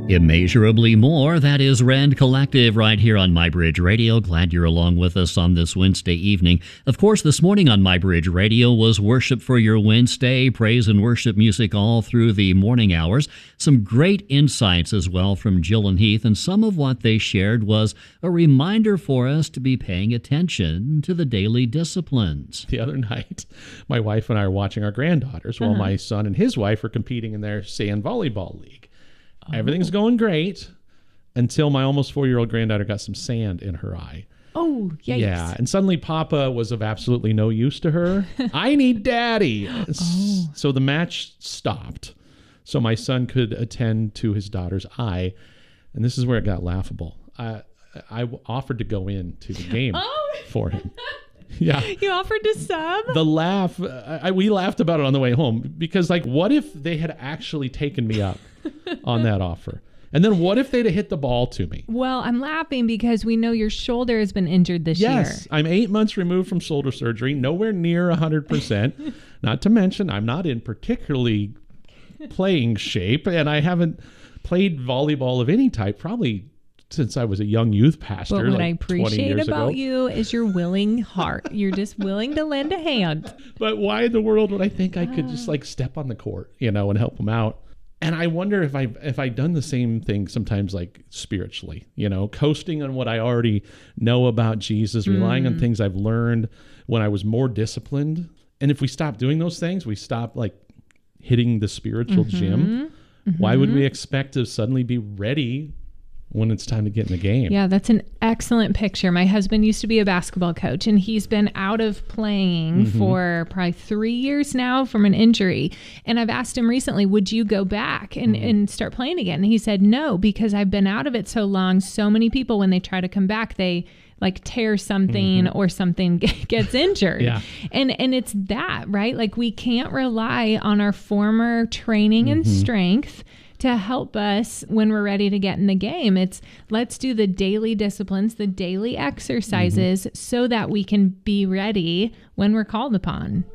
Immeasurably more. That is Rend Collective right here on MyBridge Radio. Glad you're along with us on this Wednesday evening. Of course, this morning on MyBridge Radio was Worship for Your Wednesday, praise and worship music all through the morning hours. Some great insights as well from Jill and Heath, and some of what they shared was a reminder for us to be paying attention to the daily disciplines. The other night, my wife and I are watching our granddaughters while my son and his wife are competing in their sand volleyball league. Everything's going great until my almost 4-year-old granddaughter got some sand in her eye. Oh, yikes. Yeah, and suddenly Papa was of absolutely no use to her. I need Daddy. So the match stopped so my son could attend to his daughter's eye, and this is where it got laughable. I offered to go into the game for him. Yeah. You offered to sub? The laugh, we laughed about it on the way home because, like, what if they had actually taken me up on that offer? And then what if they'd have hit the ball to me? Well, I'm laughing because we know your shoulder has been injured this year. Yes, I'm 8 months removed from shoulder surgery, nowhere near 100%. Not to mention, I'm not in particularly playing shape, and I haven't played volleyball of any type probably since I was a young youth pastor. But what I like 20 appreciate years about ago. you is your willing heart. You're just willing to lend a hand. But why in the world would I think I could just like step on the court, and help them out? And I wonder if I've done the same thing sometimes, like spiritually, coasting on what I already know about Jesus, relying on things I've learned when I was more disciplined. And if we stop doing those things, we stop like hitting the spiritual gym. Why would we expect to suddenly be ready when it's time to get in the game? Yeah, that's an excellent picture. My husband used to be a basketball coach, and he's been out of playing for probably 3 years now from an injury. And I've asked him recently, would you go back and start playing again? And he said, no, because I've been out of it so long. So many people, when they try to come back, they like tear something or something gets injured. Yeah. And it's that, right? Like we can't rely on our former training and strength to help us when we're ready to get in the game. It's let's do the daily disciplines, the daily exercises so that we can be ready when we're called upon.